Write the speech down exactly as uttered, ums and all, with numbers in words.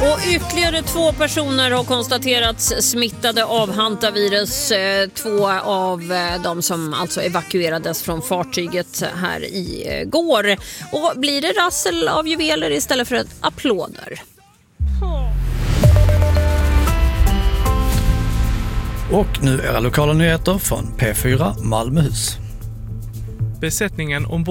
Och ytterligare två personer har konstaterats smittade av hantavirus. Två av de som alltså evakuerades från fartyget här i går. Och blir det rassel av juveler istället för ett applåder? Och nu era lokala nyheter från P fyra Malmöhus. Besättningen ombord